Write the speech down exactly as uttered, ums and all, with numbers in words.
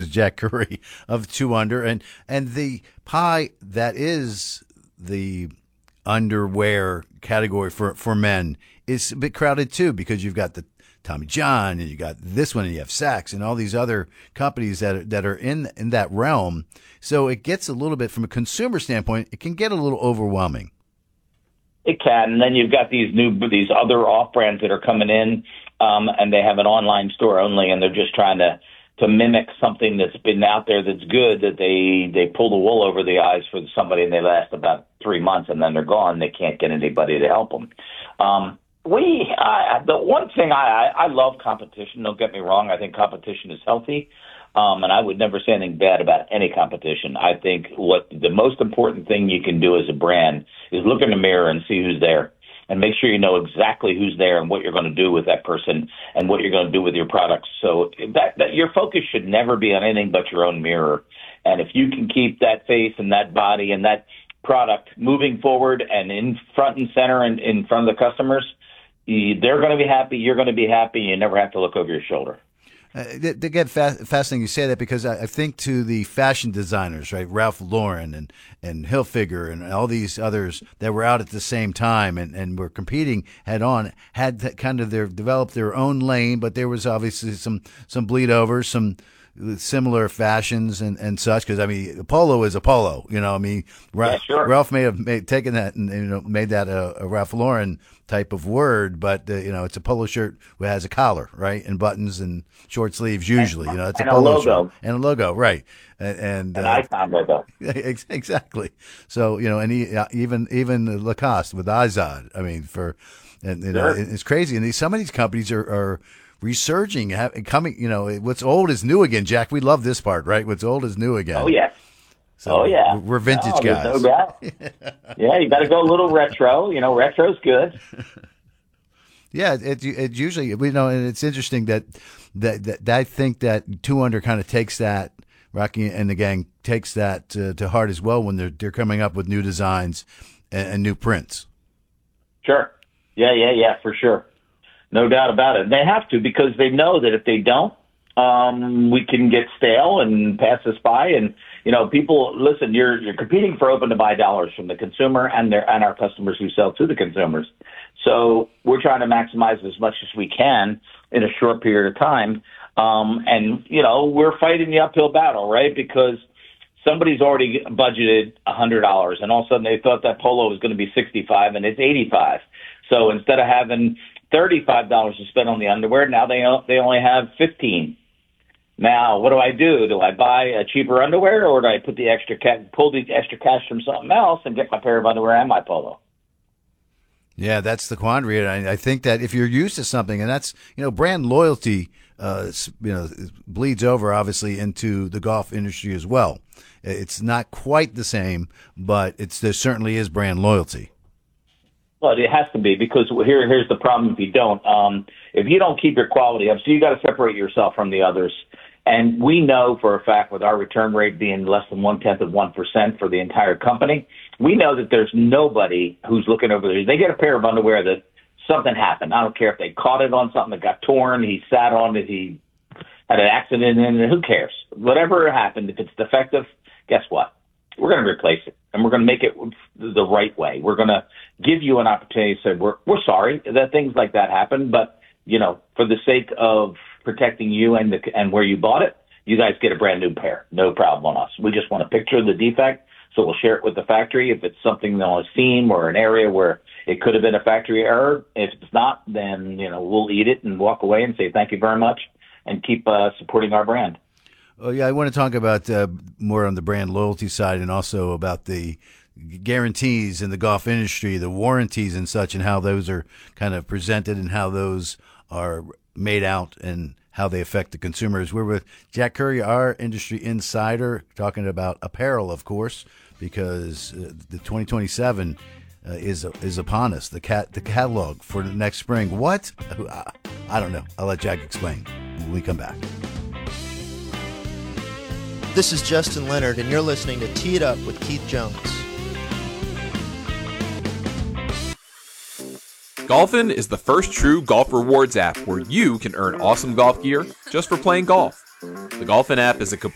is Jack Curry of Two Under, and and the pie that is the underwear category for for men is a bit crowded too, because you've got the Tommy John and you got this one and you have Saks and all these other companies that are, that are in in that realm. So it gets a little bit, from a consumer standpoint, it can get a little overwhelming. It can, and then you've got these new these other off brands that are coming in, um, and they have an online store only, and they're just trying to to mimic something that's been out there that's good, that they they pull the wool over the eyes for somebody, and they last about three months, and then they're gone. They can't get anybody to help them. Um, we uh, the one thing I, I I love competition. Don't get me wrong. I think competition is healthy. Um, and I would never say anything bad about any competition. I think what the most important thing you can do as a brand is look in the mirror and see who's there, and make sure you know exactly who's there and what you're going to do with that person and what you're going to do with your products. So that, that your focus should never be on anything but your own mirror. And if you can keep that face and that body and that product moving forward and in front and center and in front of the customers, you, they're going to be happy. You're going to be happy. You never have to look over your shoulder. Uh, they, they get fa- fascinating you say that, because I, I think to the fashion designers, right, Ralph Lauren and, and Hilfiger and all these others that were out at the same time and, and were competing head on, had that kind of their developed their own lane, but there was obviously some some bleed over, some similar fashions and, and such. Because I mean, polo is a polo, you know. I mean, Ra- yeah, sure. Ralph may have made, taken that and, you know, made that a, a Ralph Lauren type of word, but uh, you know, it's a polo shirt that has a collar, right, and buttons and short sleeves usually. You know, it's and a polo a logo. shirt and a logo, right? And, and an uh, icon logo. Exactly. So you know, and he, uh, even even Lacoste with Izod. I mean, for and you know, Sure. it's crazy. And these, some of these companies are. are resurging, have, coming, you know, what's old is new again, Jack. We love this part, right? What's old is new again. Oh, yeah. So oh, yeah. We're vintage no, guys. No doubt. Yeah, you got to go a little retro. You know, retro's good. Yeah, it, it usually, we know, and it's interesting that, that, that, that I think that Two Under kind of takes that, Rocky and the gang takes that to, to heart as well when they're, they're coming up with new designs and, and new prints. Sure. Yeah, yeah, yeah, for sure. No doubt about it. They have to, because they know that if they don't, um, we can get stale and pass us by. And, you know, people, listen, you're you're competing for open to buy dollars from the consumer and their and our customers who sell to the consumers. So we're trying to maximize as much as we can in a short period of time. Um, and, you know, we're fighting the uphill battle, right? Because somebody's already budgeted one hundred dollars, and all of a sudden they thought that polo was going to be sixty-five dollars and it's eighty-five dollars. So instead of having thirty-five dollars to spend on the underwear, now they they only have fifteen dollars. Now, what do I do? Do I buy a cheaper underwear, or do I put the extra ca- pull the extra cash from something else and get my pair of underwear and my polo? Yeah, that's the quandary. And I, I think that if you're used to something, and that's, you know, brand loyalty, uh, you know, bleeds over obviously into the golf industry as well. It's not quite the same, but it's there certainly is brand loyalty. Well, it has to be, because here, here's the problem if you don't. Um, if you don't keep your quality up, so you got to separate yourself from the others. And we know for a fact, with our return rate being less than one-tenth of one percent for the entire company, we know that there's nobody who's looking over there. They get a pair of underwear that something happened. I don't care if they caught it on something that got torn, he sat on it, he had an accident in it, who cares? Whatever happened, if it's defective, guess what? We're going to replace it, and we're going to make it the right way. We're going to give you an opportunity to say, we're, we're sorry that things like that happen, but, you know, for the sake of protecting you and the, and where you bought it, you guys get a brand new pair. No problem on us. We just want a picture of the defect, so we'll share it with the factory. If it's something on a seam or an area where it could have been a factory error, if it's not, then, you know, we'll eat it and walk away and say thank you very much and keep uh, supporting our brand. Oh, yeah, I want to talk about uh, more on the brand loyalty side, and also about the guarantees in the golf industry, the warranties and such, and how those are kind of presented and how those are made out and how they affect the consumers. We're with Jack Curry, our industry insider, talking about apparel, of course, because uh, the twenty twenty-seven uh, is is upon us. The cat the catalog for the next spring. What? I don't know. I'll let Jack explain when we come back. This is Justin Leonard, and you're listening to Tee It Up with Keith Jones. Golfin is the first true golf rewards app where you can earn awesome golf gear just for playing golf. The Golfin app is a